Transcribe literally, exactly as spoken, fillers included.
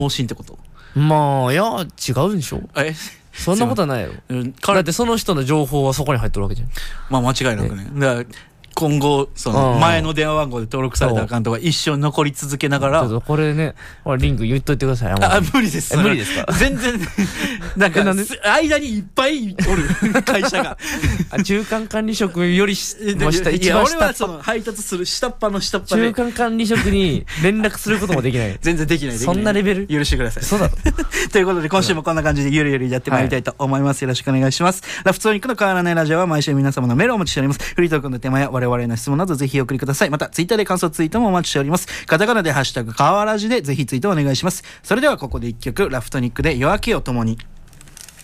方針ってこと？ まあいや違うでしょ。 えそんなことはないよ。だってその人の情報はそこに入ってるわけじゃん。 まあ間違いなくね。だから今後その前の電話番号で登録されたアカウントが一生残り続けながら、 ちょっとこれね、これリンク言っといてください。 あ、無理です。 無理ですか？ 全然なんか間にいっぱいおる会社が。 中間管理職よりも下、 一番下。俺はその配達する下っ端の下っ端で。 中間管理職に連絡することもできない。 全然できない。 そんなレベル？ 許してください。 そうだろ。 ということで今週もこんな感じでゆるゆるやってまいりたいと思います。よろしくお願いします。ラフトニックの変わらないラジオは毎週皆様のメールをお待ちしております。フリートークのテーマや我々への質問などぜひお送りください。またツイッターで感想ツイートもお待ちしております。カタカナでハッシュタグかわらじでぜひツイートお願いします。それではここで一曲、ラフトニックで夜明けを共に。